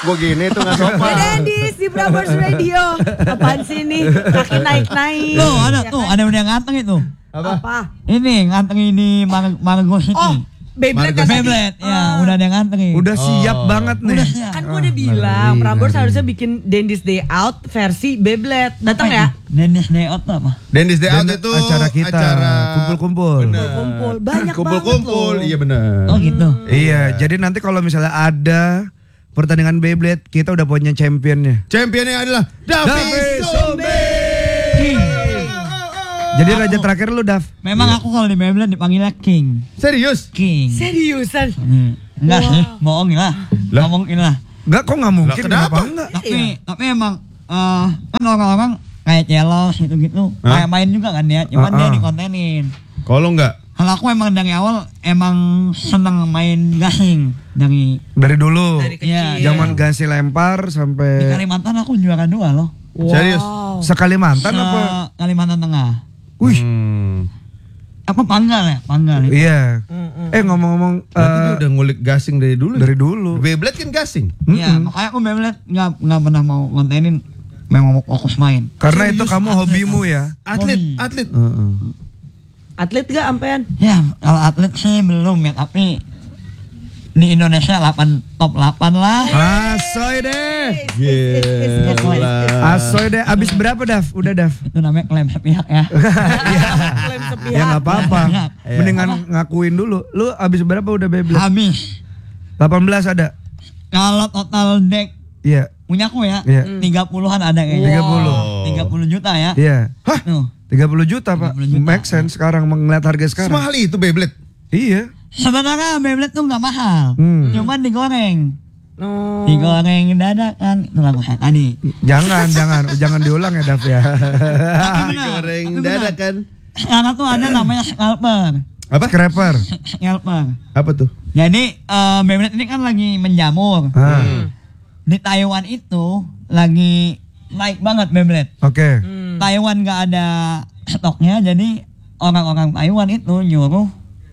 Gue gini tuh gak sopan. Dendis di Prambors Radio. Apaan sih ini? Kaki naik-naik. Tuh ada tuh, ada yang nganteng itu. Apa? Ini nganteng ini Margo City. Oh, Beyblade kan tadi. Beyblade, ya udah ada yang ngantengin. Udah siap banget nih. Udah siap. Kan gue udah bilang Prambors harusnya bikin Dendis Day Out versi Beyblade. Datang ya? Dennis Day Out apa? Dendis Day Out itu acara kita kumpul-kumpul. Kumpul banyak Kumpul-kumpul, banget loh. iya benar. Oh gitu. Iya, jadi nanti kalau misalnya ada pertandingan Beyblade, kita udah punya championnya. Championnya adalah Davi Sombe. Jadi raja terakhir lu, Dav. Memang aku kalau di Beyblade dipanggilnya King. Serius? King. Seriusan? Enggak sih, bohongin lah. Ngomongin lah. Enggak, kok nggak mungkin? Lah, kenapa? Kenapa enggak? Tapi emang kan orang-orang kayak Celos gitu-gitu kayak main juga kan dia, cuman dia dikontenin. Kalau enggak? Kalau aku emang dari awal emang seneng main gasing dari Dari dulu. iya, Zaman Gansi lempar di sampai Kalimantan aku juara 2 loh. Serius? se-Kalimantan apa? Kalimantan Tengah. Wih, Apa Panggal ya? Panggal. iya. Ngomong-ngomong Berarti dia udah ngulik gasing dari dulu. dari dulu. Beyblade kan gasing. Iya, makanya aku Beyblade nggak pernah mau kontenin, memang mau fokus main. Karena itu kamu hobimu ya. Atlet. Atlet gak ampean? Ya, kalau atlet sih belum ya, tapi di Indonesia top 8 lah. Asoy deh. Gila. Asoy deh. Abis berapa, Dav? Udah, Dav? Itu namanya klaim sepihak ya. Klaim sepihak. Ya nggak apa-apa. Iya. Mendingan ngakuin dulu. Lu abis berapa udah Beyblade? Habis. 18 ada? Kalau total deck Iya. punya aku ya, Iya. 30-an ada kayaknya. 30. 30 juta ya. Iya. Hah? Tuh. 30 juta, Pak. 30 juta. Make sense sekarang melihat harga sekarang. Semahal itu Beyblade. Iya. Sebenarnya Beyblade tuh nggak mahal, cuman digoreng. Oh. Digoreng dadakan, itu lagu saya tadi. Jangan diulang ya, Dav ya. Tapi benar, Goreng tapi benar. dadakan. Sekarang tuh ada namanya scalper. Apa? Scraper. Scalper. Apa tuh? Jadi Beyblade ini kan lagi menjamur. Di Taiwan itu lagi naik banget Beyblade. Oke. Taiwan nggak ada stoknya, jadi orang-orang Taiwan itu nyuruh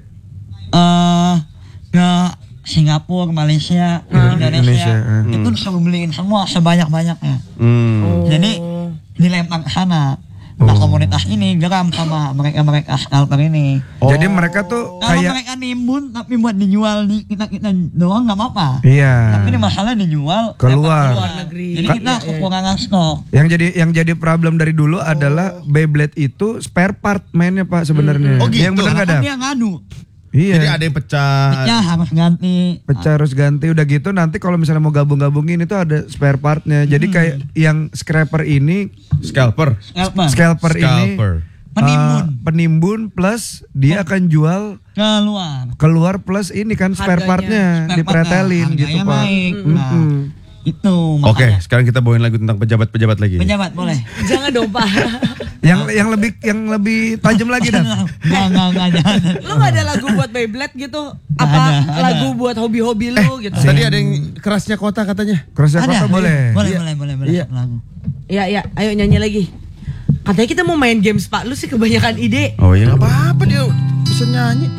ke Singapura, Malaysia, Indonesia. Itu disuruh beliin semua sebanyak-banyaknya. Jadi dilempar ke sana. Nah, komunitas ini geram sama mereka scalper ini. Jadi mereka tuh Kalau kayak mereka nimbun tapi buat dijual di kita doang nggak apa-apa. iya. Tapi ini masalah dijual Keluar. luar negeri. Jadi kita kekurangan stok. Yang jadi problem dari dulu adalah Beyblade itu spare part mainnya, Pak, sebenarnya. Oh, gitu. Yang benar enggak, Karena Dav? dia ngadu. Jadi Iya. ada yang pecah. Ya harus ganti. Pecah harus ganti, udah gitu nanti kalau misalnya mau gabung-gabungin itu ada spare partnya. Jadi kayak yang scraper ini, Scalper. Scalper ini Penimbun. plus dia akan jual keluar plus ini kan spare Harganya. partnya dipretelin Harganya gitu, Pak. naik. Nah, itu Oke, makanya. sekarang kita bawain lagu tentang pejabat-pejabat lagi. Pejabat boleh. Jangan dong Pak. Yang lebih tajam lagi dah. Enggak jangan. Lu gak ada lagu buat Beyblade gitu? Nggak Apa ada. lagu buat hobi-hobi lu gitu? Tadi ada yang kerasnya kota katanya. Kerasnya Ada? kota boleh. Boleh. Iya. Satu lagu. Iya, ayo nyanyi lagi. Katanya kita mau main games Pak, lu sih kebanyakan ide. Oh iya, nggak apa-apa dia bisa nyanyi.